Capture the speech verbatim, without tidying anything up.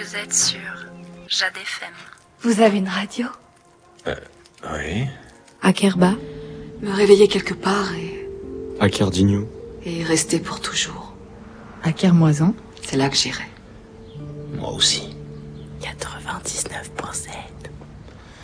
Vous êtes sur Jade F M. Vous avez une radio? Euh, oui. Akerba. Me réveiller quelque part et... Akerdigno. Et rester pour toujours. Akermoisan. C'est là que j'irai. Moi aussi. quatre-vingt-dix-neuf point sept.